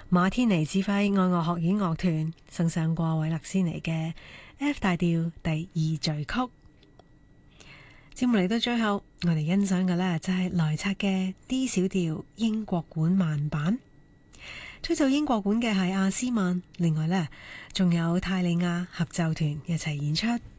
馬天尼指揮愛樂學院樂團送上過韋勒斯尼嘅 F 大調第二序曲。節目嚟到最後，我哋欣賞嘅呢就係萊察嘅 D 小調英國管慢板。吹奏英國管嘅係阿斯曼，另外呢仲有泰利亞合奏團一齊演出。